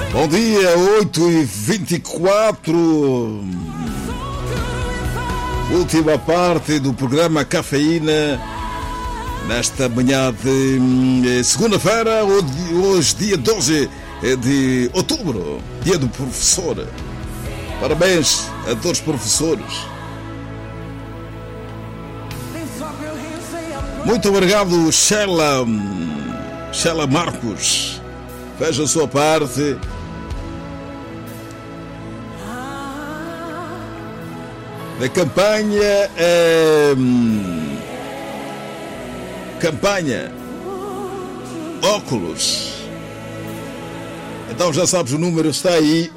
Bom dia, 8h24. Última parte do programa Cafeína. Nesta manhã de segunda-feira, hoje dia 12 de outubro, dia do professor. Parabéns a todos os professores. Muito obrigado, Sheila Marcos. Veja a sua parte. Da campanha óculos. Então já sabes, o número está aí,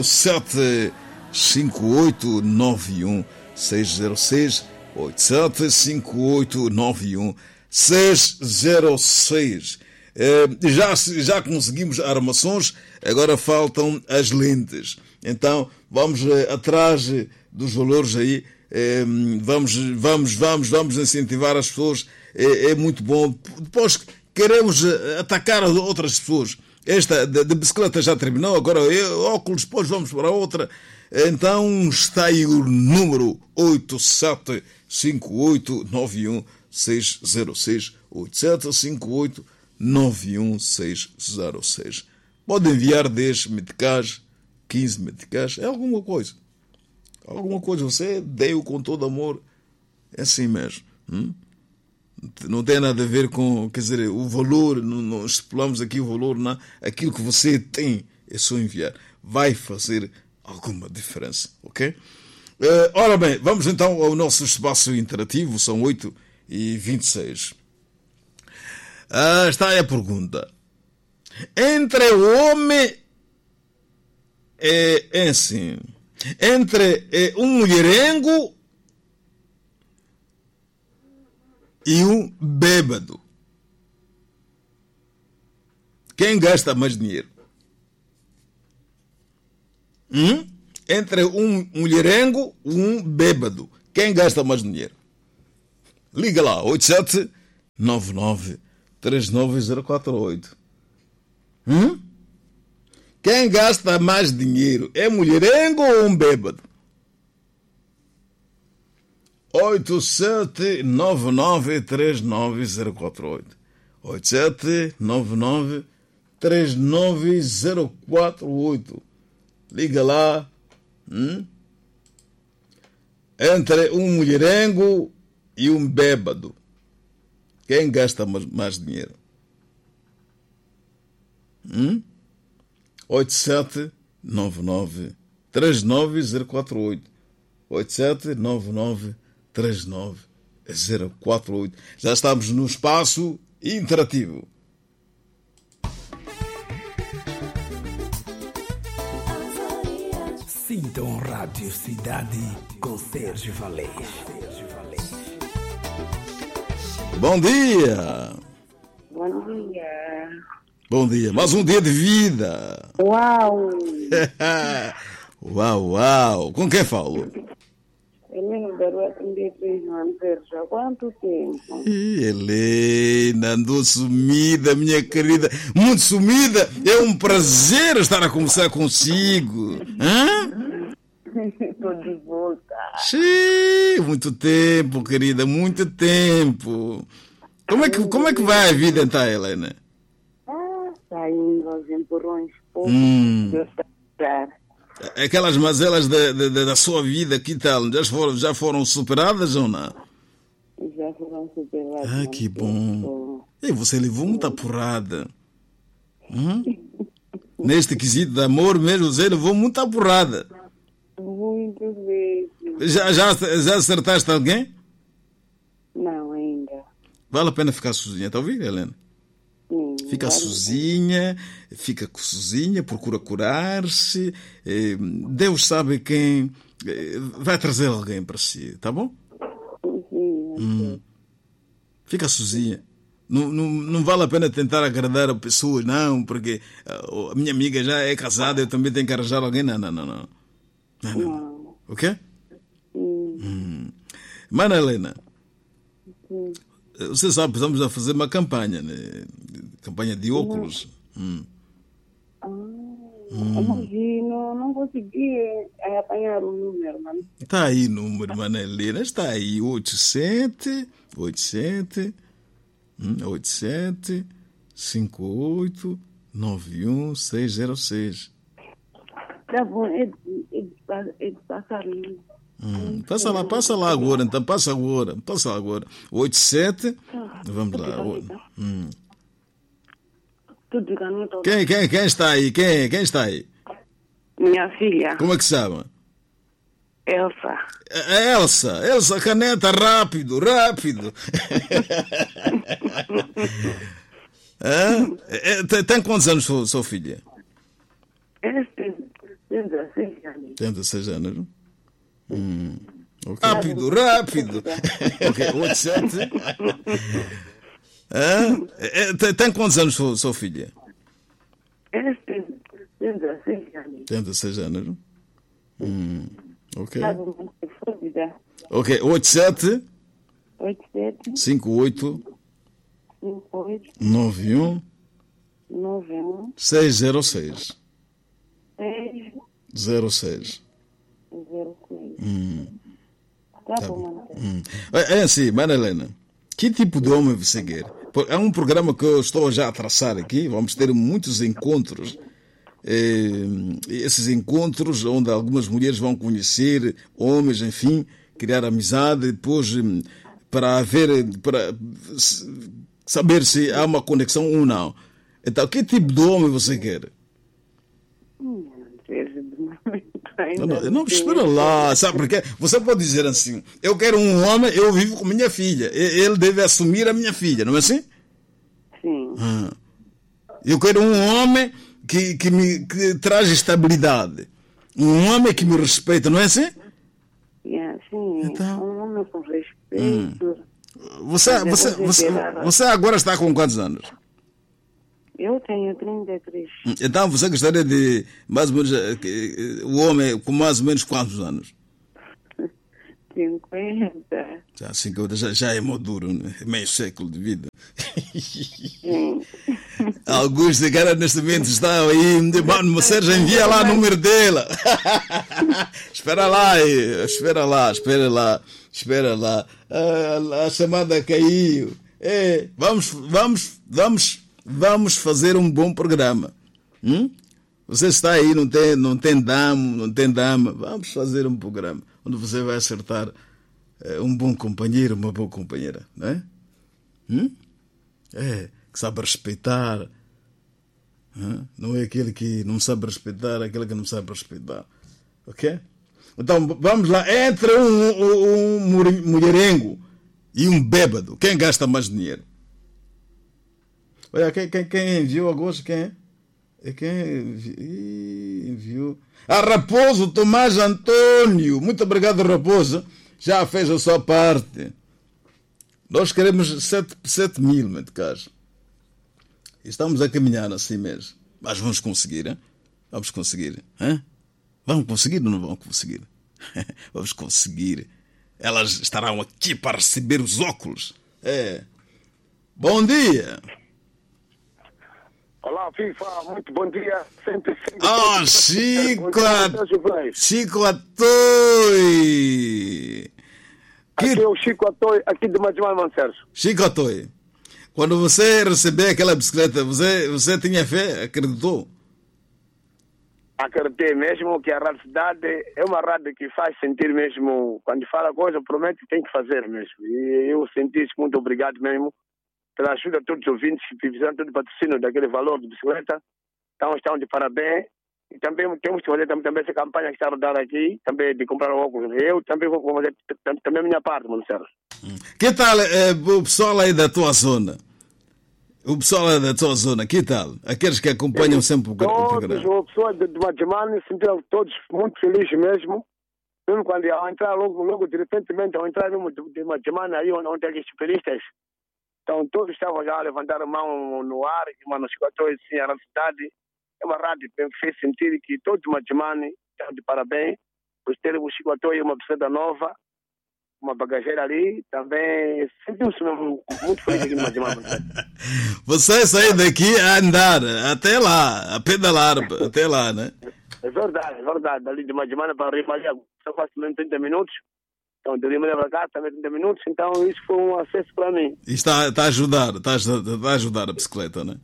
875891-606, 875891-606. Já conseguimos armações, agora faltam as lentes. Então vamos atrás dos valores aí. Vamos incentivar as pessoas. É muito bom. Depois queremos atacar outras pessoas. Esta de bicicleta já terminou, agora óculos, depois vamos para outra. Então está aí o número 875891-606, 875891-606. Pode enviar 10 meticais, 15 meticais, é alguma coisa. Alguma coisa, você deu com todo amor. É assim mesmo. Não tem nada a ver com, quer dizer, o valor, não estipulamos aqui o valor, não. Aquilo que você tem é só enviar. Vai fazer alguma diferença, ok? Ora bem, vamos então ao nosso espaço interativo, são 8h26. Está aí a pergunta. Entre o homem é assim, entre um mulherengo e um bêbado, quem gasta mais dinheiro? Entre um mulherengo e um bêbado, quem gasta mais dinheiro? Liga lá, 8799-39048. Quem gasta mais dinheiro? É mulherengo ou um bêbado? 8799-39048. 8799-39048. Liga lá. Entre um mulherengo e um bêbado, quem gasta mais dinheiro? 8799-39048. 8799-39048. Já estamos no espaço interativo. Sintam Rádio Cidade com Sérgio Valês. Bom dia. Bom dia. Bom dia. Mais um dia de vida. Uau. Uau. Com quem falo? Helena Barua, 33 anos, Sérgio. Há quanto tempo? Helena, andou sumida, minha querida. Muito sumida. É um prazer estar a conversar consigo. Estou de volta. Xiii, muito tempo, querida, muito tempo. Como é que vai a vida então, Helena? Está indo aos empurrões, pouco. Deus está a dar. Aquelas mazelas da sua vida, que tal? Já foram superadas ou não? Já foram superadas. Que bom. E você levou muita porrada. Neste quesito de amor mesmo, você levou muita porrada. Muitas vezes. Já acertaste alguém? Não, ainda. Vale a pena ficar sozinha, está a ouvir, Helena? Sim, Fica sozinha, procura curar-se. Deus sabe quem vai trazer alguém para si, tá bom? Sim. Fica sozinha. Não vale a pena tentar agradar a pessoas, não, porque a minha amiga já é casada, eu também tenho que arranjar alguém. Não. Ok? Mana Helena, você sabe, estamos a fazer uma campanha, né? Campanha de óculos. Mas não consegui apanhar o número, mano. Está aí o número, Manelina. Está aí. 58-606. Tá bom, é de passar. Passa lá agora, então. Passa agora. 87. Vamos lá. Tudo caneta. Quem está aí? Quem está aí? Minha filha, Como é que se chama? Elsa. Elsa, caneta, rápido. Tem quantos anos sua filha? Tem 16 anos. Tem 16 anos. Okay. Rápido. Ok, 87. Tem quantos anos sua filha? Tem 16 anos. Tem 16 anos. Ok. Ok, 87 58 91 606. 06. Tá bom, mano. É assim, Manelena, que tipo de homem você quer? É um programa que eu estou já a traçar aqui. Vamos ter muitos encontros. Esses encontros onde algumas mulheres vão conhecer homens, enfim, criar amizade, depois para saber se há uma conexão ou não. Então, que tipo de homem você quer? Não, espera lá, sabe porque você pode dizer assim: eu quero um homem, eu vivo com minha filha, ele deve assumir a minha filha, não é assim? Sim. Eu quero um homem que traz estabilidade, um homem que me respeita, não é assim? Sim, então, um homem com respeito. Você agora está com quantos anos? Eu tenho 33. Então você gostaria de mais ou menos o homem com mais ou menos quantos anos? 50. Já 50 já é maduro, né? Meio século de vida. Sim. Alguns de cara neste momento estão aí, mano, Sérgio, envia lá o número dela. Espera lá. A chamada caiu. Vamos fazer um bom programa. Você está aí, não tem dama. Vamos fazer um programa onde você vai acertar um bom companheiro, uma boa companheira, não é? Que sabe respeitar. Não é aquele que não sabe respeitar, é aquele que não sabe respeitar. Ok? Então vamos lá. Entre um mulherengo e um bêbado, quem gasta mais dinheiro? Olha, quem enviou agora? Quem é? Quem enviou? Raposo Tomás Antônio. Muito obrigado, Raposo. Já fez a sua parte. Nós queremos 7 mil, meticais. Estamos a caminhar assim mesmo. Mas vamos conseguir, hein? Vamos conseguir. Hein? Vamos conseguir ou não vamos conseguir? Vamos conseguir. Elas estarão aqui para receber os óculos. Bom dia. Olá, FIFA, muito bom dia. Chico Atoi. Aqui é o Chico Atoi, aqui de Majimar, Sérgio. Chico Atoi, quando você recebeu aquela bicicleta, você tinha fé? Acreditou? Acreditei mesmo que a cidade é uma rádio que faz sentir mesmo, quando fala coisa, promete, tem que fazer mesmo. E eu senti isso, muito obrigado mesmo pela ajuda de todos os ouvintes que fizeram todo o patrocínio daquele valor de bicicleta. Então estão de parabéns. E também temos que fazer também essa campanha que está a rodar aqui, também de comprar óculos. Eu também vou fazer também a minha parte, mano, Sérgio. Que tal o pessoal aí da tua zona? O pessoal aí da tua zona, que tal? Aqueles que acompanham sempre o programa. Todos as pessoas de Majimane sentiram todos muito felizes mesmo. Mesmo quando ao entrar logo de repentemente, ao entrar mesmo de Majimane, aí onde é que os pelistas. Então todos estavam já a levantar a mão no ar, e mano, chegou assim, a cidade. É uma rádio que fez sentir que todos os Majimane estão de parabéns por terem o Chico Atoi, uma bicicleta nova. uma bagageira ali, também sentiu-se mesmo muito feliz aqui no Majimana. Você sair daqui a andar até lá, a pedalar até lá, né? É verdade, é verdade. Ali de Majimana para Rimaria, só quase 30 minutos. Então, de Rimaria para cá, também 30 minutos. Então, isso foi um acesso para mim. E está a ajudar, está a ajudar a bicicleta, né?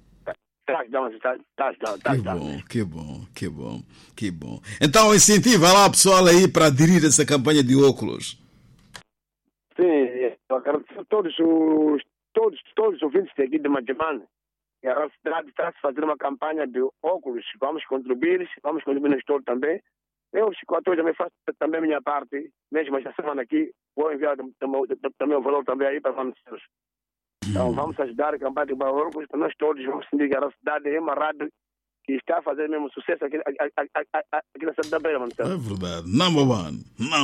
Que bom. Então, incentiva lá o pessoal aí para aderir a essa campanha de óculos. Sim, eu agradeço a todos os ouvintes aqui de Majimana. E a cidade está a fazer uma campanha de óculos. Vamos contribuir no store também. Eu, Chico, também faço também a minha parte, mesmo esta semana aqui, vou enviar também o valor também aí para fornecedores. Então, vamos ajudar a campanha de óculos, para nós todos vamos sentir que a cidade é uma rádio que está a fazer mesmo sucesso aqui na cidade da Beira, mano. É verdade. Number one.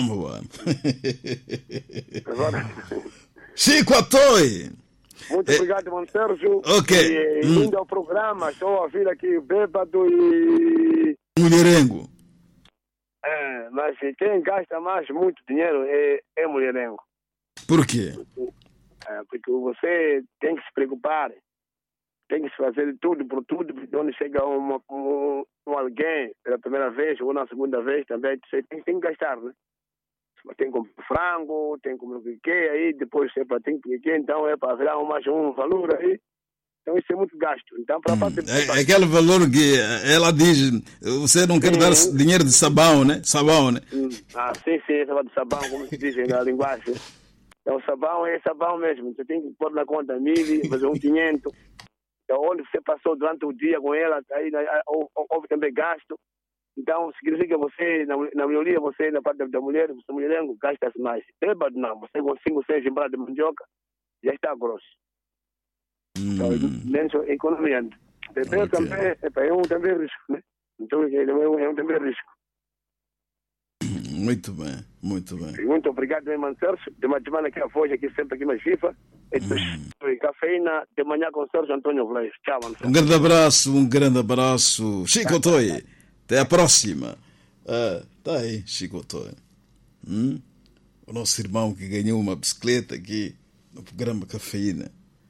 Chico Atoy! Muito obrigado, mano Sérgio. Ok. Indo ao programa, estou a ouvir aqui bêbado e... Mulherengo. Mas quem gasta mais muito dinheiro é mulherengo. Por quê? Porque você tem que se preocupar, tem que se fazer tudo por tudo, porque quando chega um alguém pela primeira vez ou na segunda vez também, você tem que gastar, né? Tem como frango, tem como o que aí, depois tem que então é para virar mais um valor aí. Então isso é muito gasto. Então, para é aquele valor que ela diz, você não quer dar dinheiro de sabão, né? Sabão, né? Sim, esse de sabão, como se diz na linguagem. Então, sabão é sabão mesmo. Você tem que pôr na conta 1.000, fazer 500. Então, onde você passou durante o dia com ela, aí houve também gasto. Então, significa você, na maioria, você, na parte da mulher, você mulherengo, gasta-se mais. Bêbado não, você com 5, 6 embradas de mandioca, já está grosso. Então, menos economia. Beber também é um também risco, né? Então, é um também risco. Muito bem. Muito obrigado, meu irmão Sérgio. De uma semana que a Foz aqui, sempre aqui mais FIFA. E cafeína de manhã com Sérgio Antônio Vleis. Tchau, mano. Um grande abraço. Chico Atoy. Até a próxima. Tá aí, Chico Atoy. O nosso irmão que ganhou uma bicicleta aqui no programa Cafeína.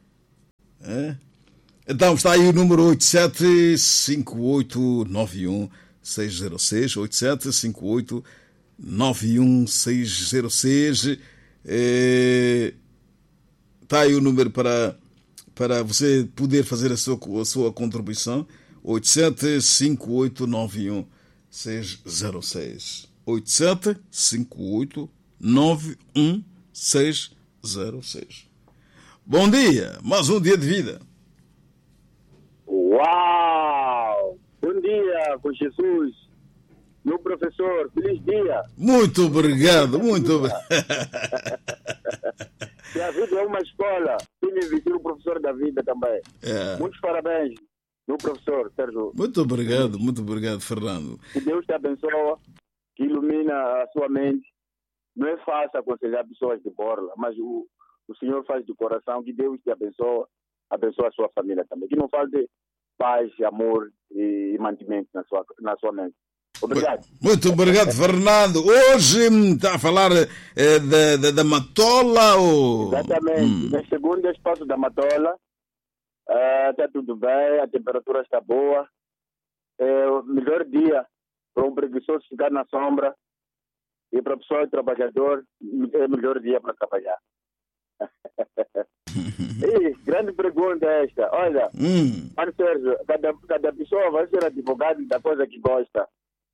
Então está aí o número 875891-606, 875891-606. Está aí o número para você poder fazer a sua contribuição, 875891-606, 875891-606. Bom dia, mais um dia de vida. Uau! Bom dia, com Jesus. Meu professor, feliz dia. Muito obrigado, Se a vida é uma escola, tem que vestir o professor da vida também. Muitos parabéns, meu professor, Sérgio. Muito obrigado, Fernando. Que Deus te abençoe, que ilumina a sua mente. Não é fácil aconselhar pessoas de borla, mas o Senhor faz de coração. Que Deus te abençoe a sua família também. Que não falte paz, amor e mantimento na sua mente. Obrigado. Muito obrigado, Fernando. Hoje está a falar da Matola? Exatamente. No segundo espaço da Matola, está tudo bem, a temperatura está boa. É o melhor dia para um preguiçoso ficar na sombra e para a pessoa trabalhador é o melhor dia para trabalhar. Grande pergunta esta. Olha, Mário Sérgio, cada pessoa vai ser advogado da coisa que gosta.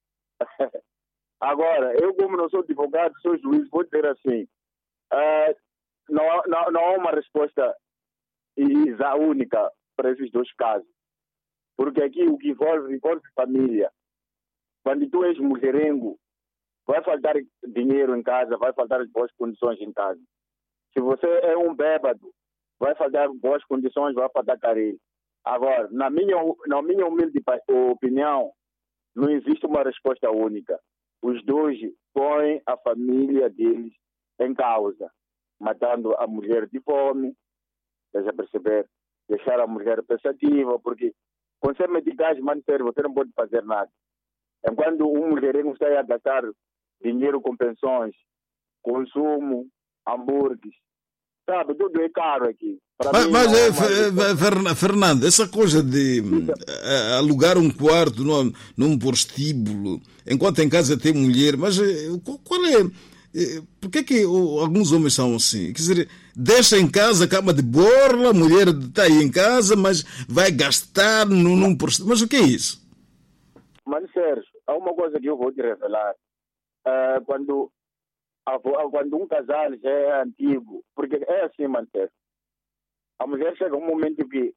Agora, eu como não sou advogado, sou juiz, vou dizer assim, não há uma resposta única para esses dois casos. Porque aqui o que envolve família. Quando tu és mulherengo, vai faltar dinheiro em casa, vai faltar boas condições em casa. Se você é um bêbado, vai faltar boas condições, vai faltar carinho. Agora, na minha humilde opinião, não existe uma resposta única. Os dois põem a família deles em causa, matando a mulher de fome, deixa perceber, deixar a mulher pensativa, porque com ser medicais, você não pode fazer nada. Enquanto um mulherengo está a gastar dinheiro com pensões, consumo, hambúrgueres. Sabe, tudo é caro aqui. Fernando, essa coisa de alugar um quarto num prostíbulo, enquanto em casa tem mulher, mas qual é? Por que alguns homens são assim? Quer dizer, deixa em casa a cama de borla, a mulher está aí em casa, mas vai gastar num prostíbulo. Mas o que é isso? Mano Sérgio, há uma coisa que eu vou te revelar. Quando um casal já é antigo, porque é assim, mano Sérgio, a mulher chega um momento que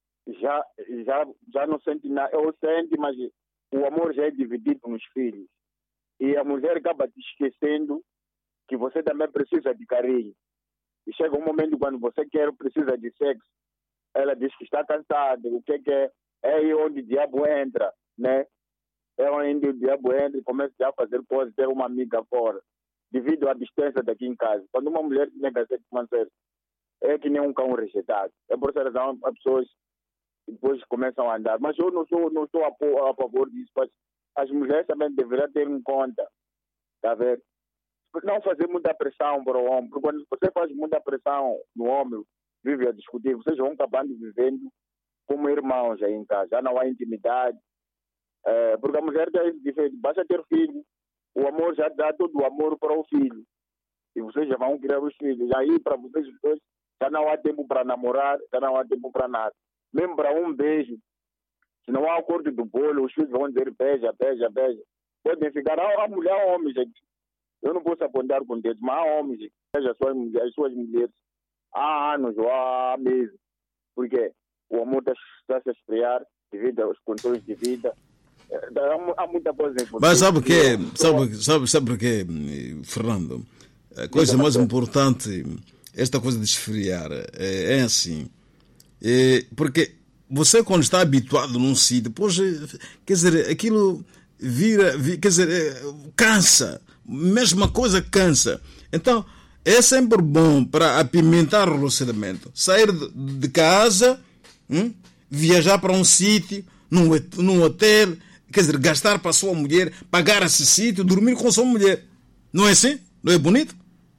já não sente nada, ou sente, mas o amor já é dividido nos filhos. E a mulher acaba te esquecendo que você também precisa de carinho. E chega um momento quando você precisa de sexo, ela diz que está cansada, o que é? É aí onde o diabo entra, né? É onde o diabo entra e começa a fazer coisas, ter uma amiga fora, devido à distância daqui em casa. Quando uma mulher nega sexo, é que nem um cão rejeitado. É por essa razão as pessoas depois começam a andar. Mas eu não estou a favor disso, mas as mulheres também deveriam ter em conta, tá vendo? Não fazer muita pressão para o homem, porque quando você faz muita pressão no homem, vive a discutir, vocês vão acabando vivendo como irmãos aí em casa, já não há intimidade, porque a mulher é diferente, basta ter filho, o amor já dá todo o amor para o filho, e vocês já vão criar os filhos, aí para vocês dois já não há tempo para namorar, já não há tempo para nada, mesmo para um beijo, se não há acordo do bolo, os filhos vão dizer beija, beija, beija, podem ficar, há mulher, há homens aqui. Eu não posso apontar com dedos, mas há homens, seja as suas mulheres, há anos ou há meses, porque o amor está a se esfriar devido aos controles de vida. Há muita coisa importante. Mas sabe o quê? Sabe o quê, Fernando? A coisa mais importante, esta coisa de esfriar, é assim. Porque você, quando está habituado num sítio, depois, quer dizer, aquilo quer dizer, cansa. Mesma coisa cansa. Então, é sempre bom para apimentar o relacionamento. Sair de casa, viajar para um sítio, num hotel, quer dizer, gastar para a sua mulher, pagar esse sítio, dormir com a sua mulher. Não é assim? Não é bonito?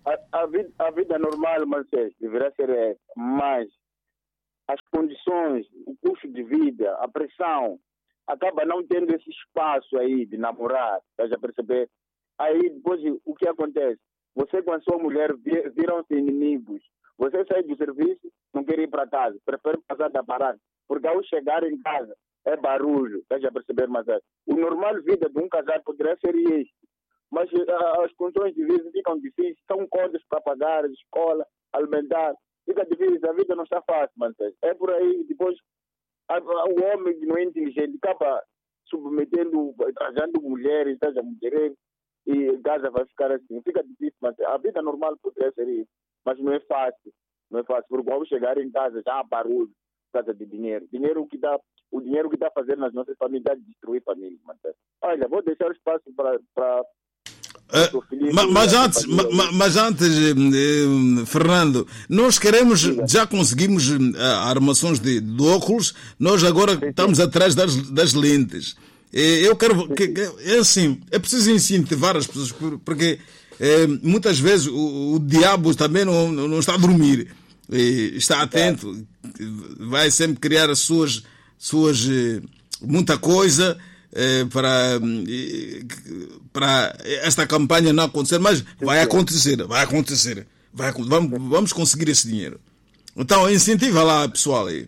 A vida normal, Marcelo, deverá ser mais. As condições, o custo de vida, a pressão, acaba não tendo esse espaço aí de namorar, estás a perceber? Aí depois o que acontece? Você com a sua mulher viram-se inimigos. Você sai do serviço, não quer ir para casa, prefere passar da parada. Porque ao chegar em casa é barulho, estás a perceber? Mas o normal vida de um casal poderia ser este. Mas as condições de vida ficam difíceis, são contas para pagar, escola, alimentar. Fica difícil, a vida não está fácil, mas é por aí. Depois o homem que não é inteligente acaba submetendo, trazendo mulheres, estás a mulher. E casa vai ficar assim, fica difícil, mas a vida normal poderia ser isso, mas não é fácil, porque ao chegar em casa já há barulho por causa de dinheiro, o dinheiro que está a fazer nas nossas famílias está a destruir famílias. Olha, vou deixar o espaço para mas antes, Fernando, nós queremos, já conseguimos armações de óculos, nós agora estamos atrás das lentes. Eu quero é assim, é preciso incentivar as pessoas, porque muitas vezes o diabo também não está a dormir, está atento, vai sempre criar as suas muita coisa para esta campanha não acontecer, mas vai acontecer, vamos conseguir esse dinheiro. Então incentiva lá pessoal aí.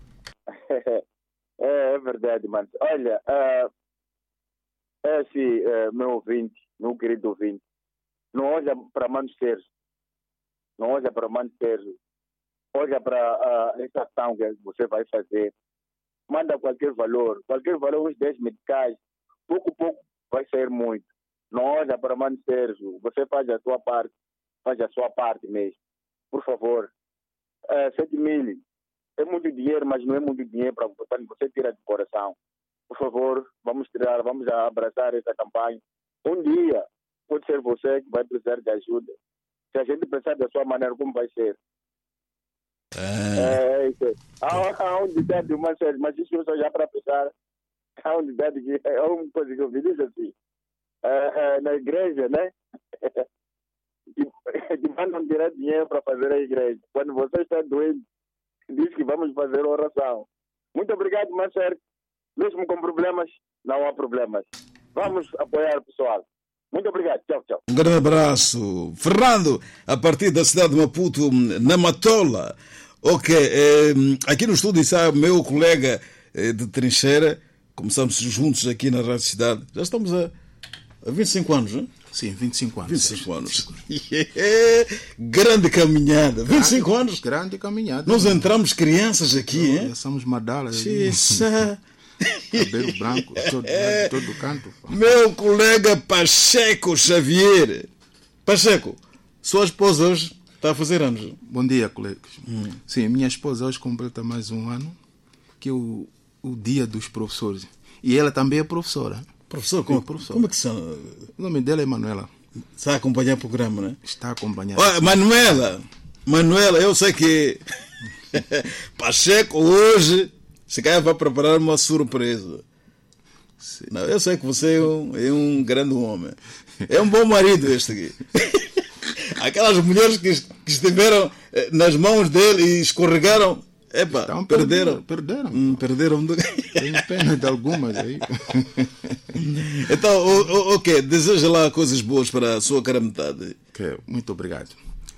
É verdade, mano. Olha, esse meu ouvinte, meu querido ouvinte, não olha para Mano Sérgio, não olha para Mano Sérgio, olha para essa ação que você vai fazer, manda qualquer valor, os 10 meticais, pouco vai sair muito. Não olha para Mano Sérgio, você faz a sua parte mesmo, por favor. 7 mil. É muito dinheiro, mas não é muito dinheiro para você tirar de coração. Por favor, vamos abraçar essa campanha. Um dia, pode ser você que vai precisar de ajuda. Se a gente pensar da sua maneira, como vai ser? Há um ditado, mas isso eu só já para pensar. Há um ditado que é uma coisa que eu vi, diz assim. Na igreja, né? te mandam tirar dinheiro para fazer a igreja. Quando você está doente, diz que vamos fazer oração. Muito obrigado, Marcelo. Mesmo com problemas, não há problemas. Vamos apoiar o pessoal. Muito obrigado. Tchau, tchau. Um grande abraço. Fernando, a partir da cidade de Maputo, na Matola. Ok, aqui no estúdio está meu colega de trincheira. Começamos juntos aqui na Rádio Cidade. Já estamos a 25 anos, não é? Sim, 25 anos. 25 anos. Grande caminhada. 25 anos. Grande caminhada. Nós entramos crianças aqui, hein? Já somos madalas. Cabelo branco, todo canto. Meu colega Pacheco Xavier. Pacheco, sua esposa hoje está a fazer anos. Bom dia, colegas. Sim, minha esposa hoje completa mais um ano, que é o dia dos professores. E ela também é professora. Professor, como é que são? O nome dela é Manuela. Está a acompanhar o programa, né? Está a acompanhar. Olha, Manuela, eu sei que Pacheco hoje se calhar vai preparar uma surpresa. Não, eu sei que você é um grande homem. É um bom marido este aqui. Aquelas mulheres que estiveram nas mãos dele e escorregaram, então, perderam. Perderam. Tenho pena de algumas aí. Então, ok, deseja lá coisas boas para a sua cara metade. Okay, muito obrigado.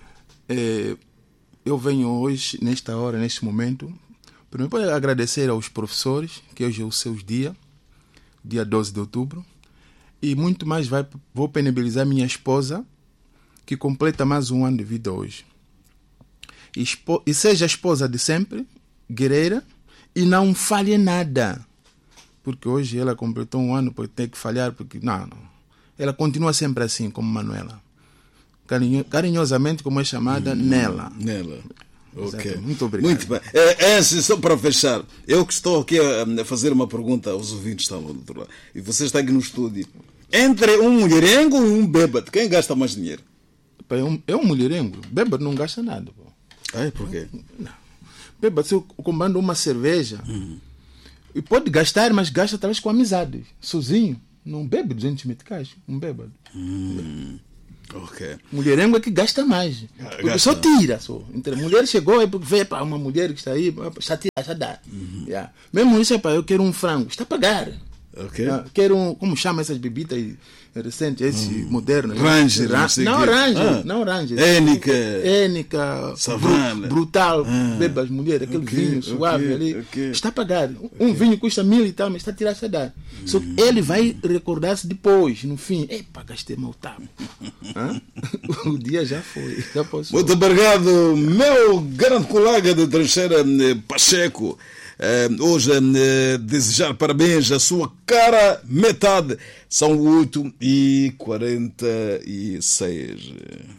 Eu venho hoje, nesta hora, neste momento, primeiro para agradecer aos professores, que hoje é o seu dia 12 de outubro, e muito mais vou penabilizar minha esposa, que completa mais um ano de vida hoje. E seja a esposa de sempre, guerreira, e não falhe nada. Porque hoje ela completou um ano, porque tem que falhar, porque não. Ela continua sempre assim, como Manuela. Carinhosamente, como é chamada, Nela. Ok. Muito obrigado. Muito bem. Só para fechar, eu que estou aqui a fazer uma pergunta aos ouvintes que estão do outro lado, e você está aqui no estúdio. Entre um mulherengo e um bêbado, quem gasta mais dinheiro? É um mulherengo. Bêbado não gasta nada. Pô. Por quê? Não. Bêbado, se eu comando uma cerveja, e pode gastar, mas gasta talvez com amizade. Sozinho. Não bebe 200 meticais. Um bêbado. Ok. Mulherengo é que gasta mais. Porque só tira. Só. Entre mulher chegou, vê para uma mulher que está aí, já tira, já dá. Yeah. Mesmo isso, eu quero um frango. Está a pagar. Okay. Quero, como chama essas bebidas recentes, esse moderno? Ranger, não Ranger. Énica, Savana. Brutal, beba as mulheres, aquele vinho suave ali. Está a pagar. Um vinho custa 1.000 e tal, mas está a tirar, está a dar. Só que ele vai recordar-se depois, no fim. Epa, gastei mal tabo. O dia já foi, já passou. Muito obrigado, meu grande colega de trincheira, Pacheco. Hoje desejar parabéns à sua cara metade. São 8h46.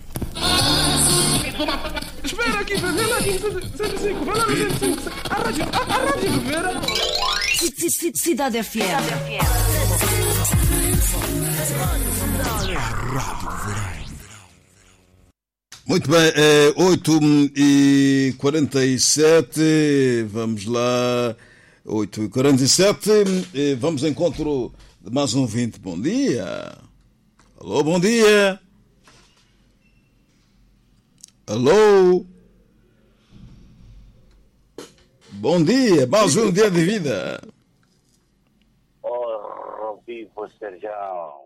Espera aqui, vê lá aqui, 105, vai lá no 105. A rádio Rivera. Cidade FM. Muito bem, 8h47, vamos lá, 8h47, vamos ao encontro de mais um ouvinte. Bom dia. Alô, bom dia. Alô. Bom dia, mais um dia de vida. Oh, vivo, Serjão.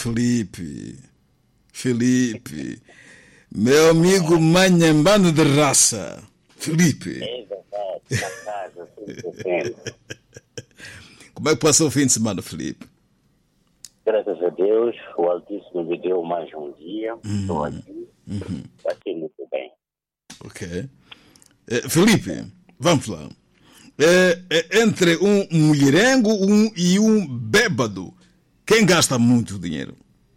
Felipe. Meu amigo manhambano de raça, Felipe. É verdade, na casa, sempre. Como é que passou o fim de semana, Felipe? Graças a Deus, o Altíssimo me deu mais um dia. Estou aqui. Passei muito bem. Ok. Felipe, vamos lá. Entre um mulherengo e um bêbado, quem gasta muito dinheiro?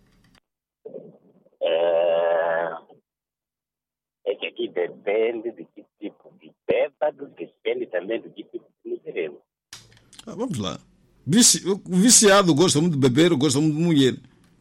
É que aqui depende de que tipo de bêbado, depende também do que tipo de mulherengo. Vamos lá. O viciado gosta muito de beber ou gosta muito de mulher?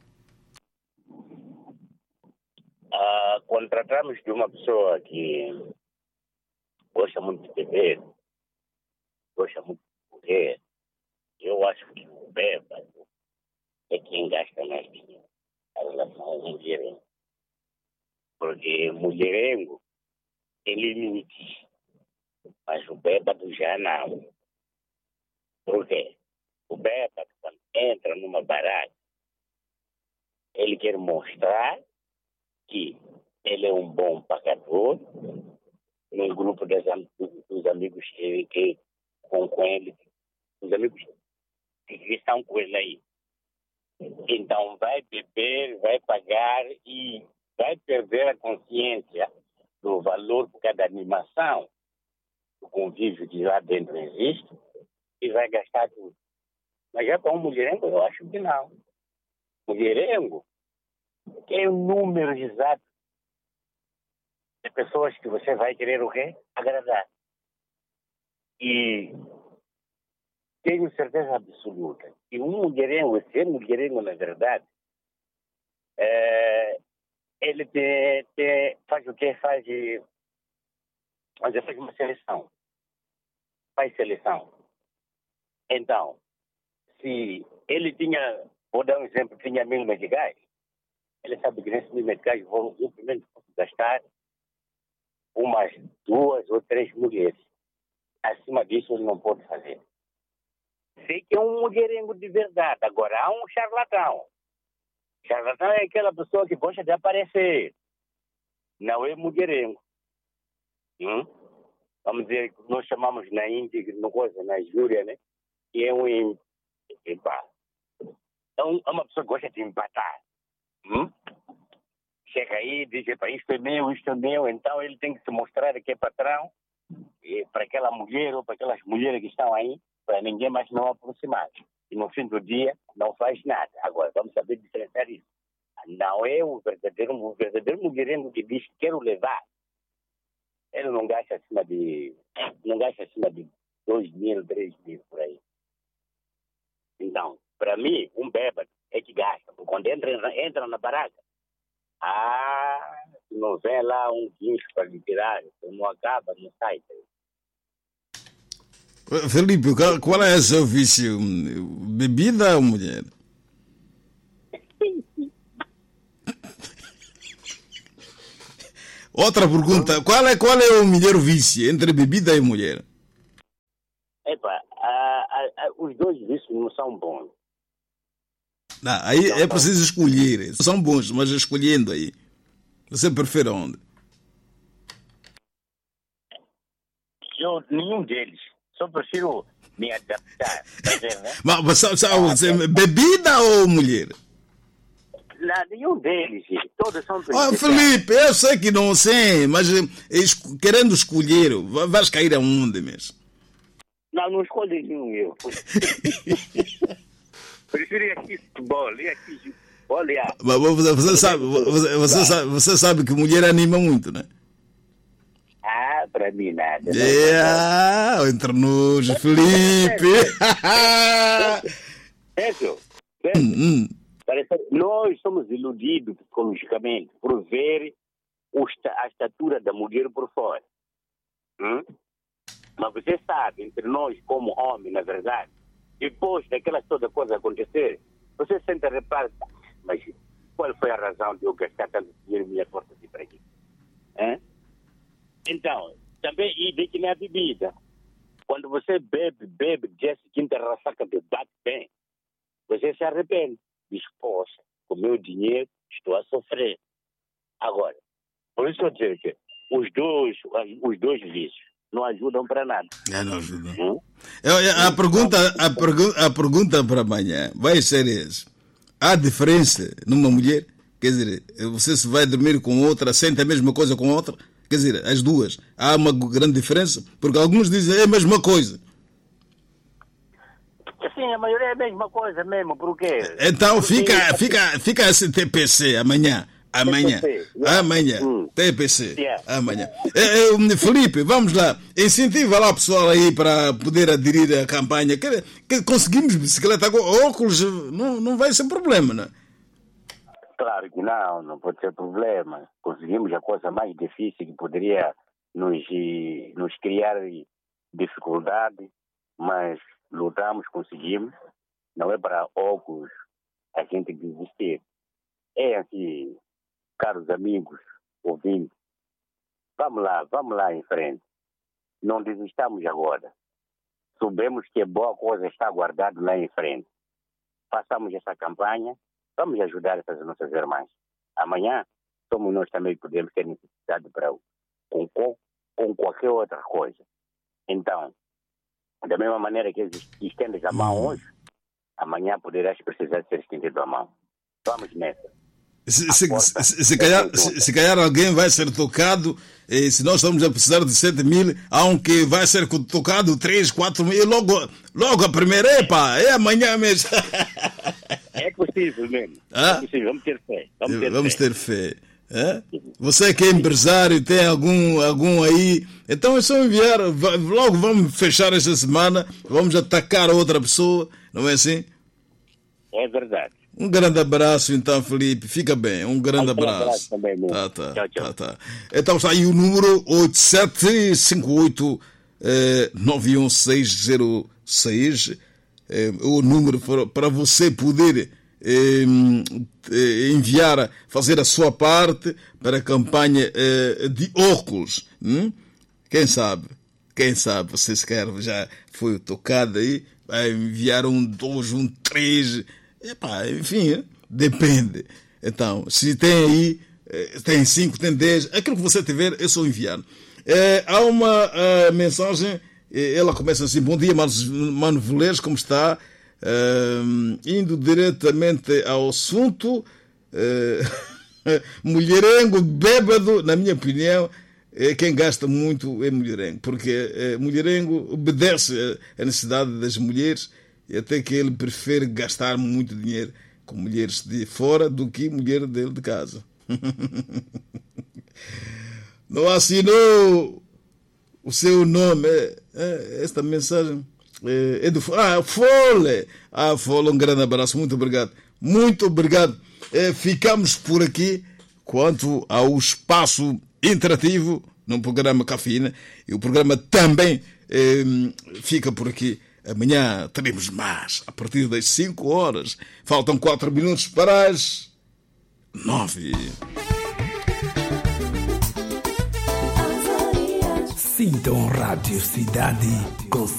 Quando tratamos de uma pessoa que gosta muito de beber, gosta muito de mulher, eu acho que o bêbado é quem gasta mais dinheiro em relação ao mulherengo. Porque mulherengo tem limites, mas o bêbado já não. Por quê? O bêbado, quando entra numa barraca, ele quer mostrar que ele é um bom pagador no grupo dos amigos com ele, os amigos que estão com ele aí. Então vai beber, vai pagar e vai perder a consciência do valor de cada animação, do convívio que lá dentro existe, e vai gastar tudo. Mas já para um mulherengo, eu acho que não. Mulherengo tem um número exato de pessoas que você vai querer o quê? Agradar. E tenho certeza absoluta que um mulherengo, ser mulherengo na verdade, ele faz o quê? Faz uma seleção. Faz seleção. Então, se ele tinha, vou dar um exemplo, tinha 1.000 meticais, ele sabe que nesses 1.000 meticais eu primeiro posso gastar umas 2 ou 3 mulheres. Acima disso ele não pode fazer. Sei que é um mulherengo de verdade. Agora há um charlatão. Charlatão é aquela pessoa que gosta de aparecer. Não é mulherengo. Vamos dizer, nós chamamos na Índia, na Júria, né? Que é é uma pessoa que gosta de empatar. Chega aí e diz, isto é meu, então ele tem que se mostrar que é patrão para aquela mulher ou para aquelas mulheres que estão aí, para ninguém mais não aproximar. E no fim do dia não faz nada. Agora, vamos saber diferenciar isso. Não é o verdadeiro mulherengo que diz que quero levar. Ele não gasta acima de 2.000, 3.000 por aí. Então, para mim, um bêbado é que gasta. Quando entra na barraca, não vem lá um guincho para lhe tirar, não acaba, não sai. Felipe, qual é o seu vício? Bebida ou mulher? Outra pergunta, qual é o melhor vício entre bebida e mulher? Os dois vícios não são bons. Não, aí é preciso escolher. São bons, mas escolhendo aí. Você prefere onde? Nenhum deles. Só prefiro me adaptar. Né? Mas bebida ou mulher? Não, nenhum deles. Todos são Felipe, eu sei que não sei, mas querendo escolher, vais cair aonde mesmo? Não escolho nenhum eu. Prefiro aqui futebol, olha. Você sabe que mulher anima muito, né? Para mim nada. Entre nós, Felipe. Nós somos iludidos psicologicamente por ver a estatura da mulher por fora. Mas você sabe, entre nós como homem, na verdade, depois daquela toda coisa acontecer, você sente a repara, mas qual foi a razão de eu gastar tanto dinheiro em minha porta de para aqui? Então, também, e de que na bebida, quando você bebe, dia seguinte a ressaca te bate bem, você se arrepende. Diz, poxa, com o meu dinheiro estou a sofrer. Agora, por isso eu dizer que os dois vícios não ajudam para nada. Não ajudam. A pergunta para amanhã vai ser essa. Há diferença numa mulher? Quer dizer, você se vai dormir com outra, sente a mesma coisa com outra? Quer dizer, as duas. Há uma grande diferença? Porque alguns dizem é a mesma coisa. Sim, a maioria é a mesma coisa mesmo. Por quê? Então fica esse TPC amanhã. TPC. Amanhã. Felipe, vamos lá. Incentiva lá o pessoal aí para poder aderir à campanha. Que conseguimos bicicleta com óculos, não vai ser problema, não é? Claro que não pode ser problema. Conseguimos a coisa mais difícil que poderia nos criar dificuldade, mas lutamos, conseguimos. Não é para óculos a gente desistir. É assim, caros amigos, ouvinte, vamos lá em frente. Não desistamos agora. Sabemos que boa coisa está guardada lá em frente. Façamos essa campanha, vamos ajudar essas nossas irmãs. Amanhã, somos nós também que podemos ter necessidade para com qualquer outra coisa. Então, da mesma maneira que estendes a mão hoje, amanhã poderás precisar de ser estendido a mão. Vamos nessa. Se calhar alguém vai ser tocado, e se nós estamos a precisar de 7 mil, há um que vai ser tocado 3, 4 mil, logo a primeira, é amanhã mesmo. É possível mesmo. É possível, vamos ter fé. Vamos ter fé. É? Você que é empresário, tem algum aí, então é só enviar, logo vamos fechar esta semana, vamos atacar a outra pessoa, não é assim? É verdade. Um grande abraço, então, Felipe. Fica bem. Um grande abraço. Também, tá. Tchau. Então está aí o número 8758-91606. O número para você poder enviar, fazer a sua parte para a campanha de óculos. Quem sabe, você se quer, já foi tocado aí, vai enviar 1, 2, 1, 3... enfim, depende. Então, se tem aí, tem 5, tem 10, aquilo que você tiver, é só enviar. Há uma mensagem, ela começa assim: bom dia, Mano Velez, como está? Indo diretamente ao assunto, mulherengo, bêbado, na minha opinião, quem gasta muito é mulherengo, porque mulherengo obedece à necessidade das mulheres, e até que ele prefere gastar muito dinheiro com mulheres de fora do que mulher dele de casa. Não assinou o seu nome. Esta mensagem é do Fole. Fole, um grande abraço. Muito obrigado. Muito obrigado. Ficamos por aqui quanto ao espaço interativo no programa Cafeína. E o programa também fica por aqui. Amanhã teremos mais, a partir das 5 horas. Faltam 4 minutos para as 9. Sintam Rádio Cidade com